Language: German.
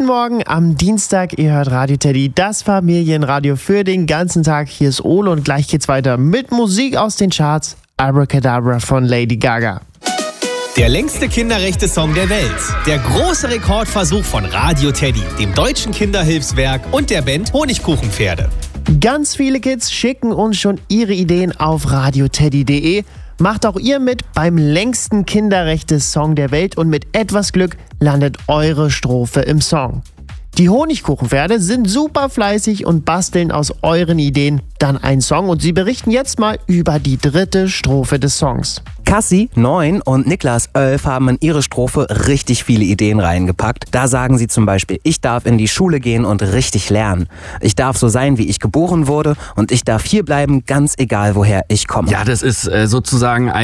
Morgen am Dienstag, ihr hört Radio Teddy, das Familienradio für den ganzen Tag. Hier ist Ole und gleich geht's weiter mit Musik aus den Charts. Abracadabra von Lady Gaga. Der längste Kinderrechte-Song der Welt. Der große Rekordversuch von Radio Teddy, dem Deutschen Kinderhilfswerk und der Band Honigkuchenpferde. Ganz viele Kids schicken uns schon ihre Ideen auf radioteddy.de. Macht auch ihr mit beim längsten Kinderrechte-Song der Welt und mit etwas Glück landet eure Strophe im Song. Die Honigkuchenpferde sind super fleißig und basteln aus euren Ideen dann einen Song und sie berichten jetzt mal über die 3. Strophe des Songs. Cassie, 9 und Niklas, 11 haben in ihre Strophe richtig viele Ideen reingepackt. Da sagen sie zum Beispiel, ich darf in die Schule gehen und richtig lernen. Ich darf so sein, wie ich geboren wurde und ich darf hier bleiben, ganz egal woher ich komme. Ja, das ist sozusagen